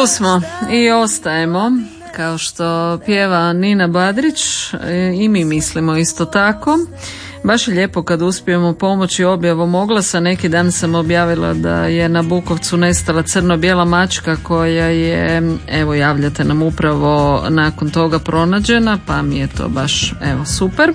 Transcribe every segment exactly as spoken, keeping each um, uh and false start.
Tu smo i ostajemo, kao što pjeva Nina Badrić, i mi mislimo isto tako. Baš je lijepo kad uspijemo pomoći objavom oglasa. Neki dan sam objavila da je na Bukovcu nestala crno-bijela mačka koja je, evo, javljate nam, upravo nakon toga pronađena, pa mi je to baš, evo, super.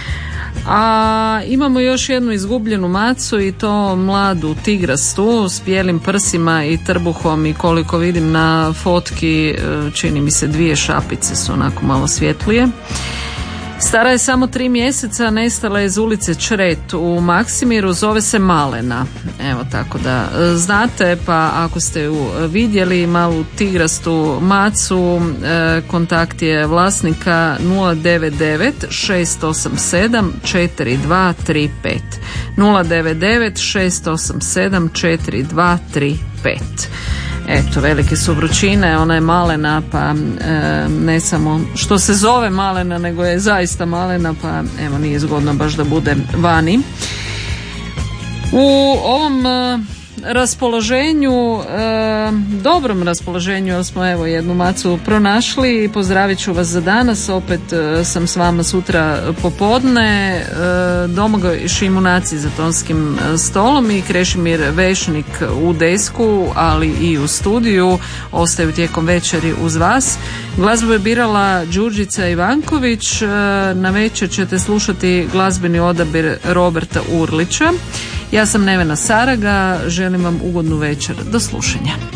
A imamo još jednu izgubljenu macu, i to mladu tigrastu s bijelim prsima i trbuhom, i koliko vidim na fotki, čini mi se dvije šapice su onako malo svjetlije. Stara je samo tri mjeseca, nestala je iz ulice Čret u Maksimiru, zove se Malena. Evo, tako da znate, pa ako ste ju vidjeli, malu tigrastu macu, kontakt je vlasnika nula devet devet šest osam sedam četiri dva tri pet. nula devet devet šest osam sedam četiri dva tri pet. Eto, velike su vrućine, ona je malena, pa e, ne samo što se zove malena, nego je zaista malena, pa evo, nije zgodno baš da bude vani. U ovom e, raspoloženju, e, dobrom raspoloženju, jer smo evo jednu macu pronašli, i pozdravit ću vas za danas, opet e, sam s vama sutra popodne, e, Domagoj Šimunaci za tonskim stolom i Krešimir Vešnik u desku, ali i u studiju, ostaju tijekom večeri uz vas. Glazbu je birala Đurđica Ivanković, e, na večer ćete slušati glazbeni odabir Roberta Urlića. Ja sam Nevena Saraga, želim vam ugodnu večer, do slušanja.